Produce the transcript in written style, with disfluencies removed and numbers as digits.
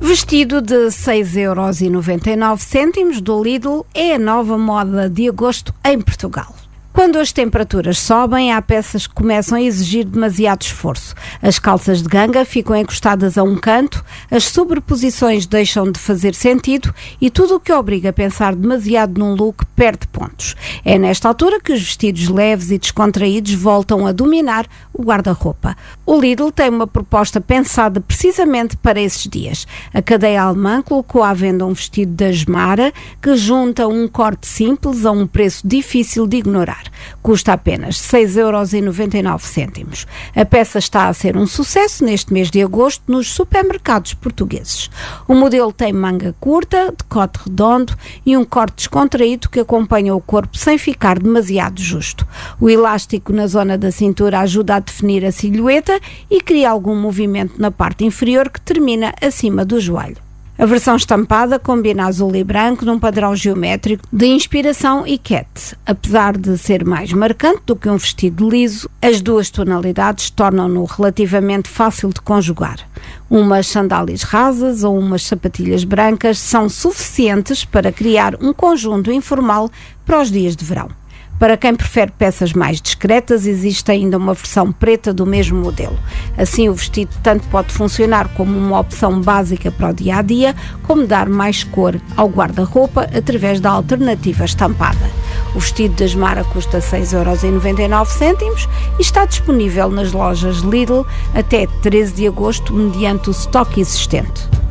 Vestido de 6,99€ do Lidl é a nova moda de agosto em Portugal. Quando as temperaturas sobem, há peças que começam a exigir demasiado esforço. As calças de ganga ficam encostadas a um canto, as sobreposições deixam de fazer sentido e tudo o que obriga a pensar demasiado num look perde pontos. É nesta altura que os vestidos leves e descontraídos voltam a dominar o guarda-roupa. O Lidl tem uma proposta pensada precisamente para esses dias. A cadeia alemã colocou à venda um vestido da Smara que junta um corte simples a um preço difícil de ignorar. Custa apenas 6,99€. A peça está a ser um sucesso neste mês de agosto nos supermercados portugueses. O modelo tem manga curta, decote redondo e um corte descontraído que acompanha o corpo sem ficar demasiado justo. O elástico na zona da cintura ajuda a definir a silhueta e cria algum movimento na parte inferior que termina acima do joelho. A versão estampada combina azul e branco num padrão geométrico de inspiração Iquette. Apesar de ser mais marcante do que um vestido liso, as duas tonalidades tornam-no relativamente fácil de conjugar. Umas sandálias rasas ou umas sapatilhas brancas são suficientes para criar um conjunto informal para os dias de verão. Para quem prefere peças mais discretas, existe ainda uma versão preta do mesmo modelo. Assim, o vestido tanto pode funcionar como uma opção básica para o dia-a-dia, como dar mais cor ao guarda-roupa através da alternativa estampada. O vestido da Smara custa 6,99€ e está disponível nas lojas Lidl até 13 de agosto, mediante o estoque existente.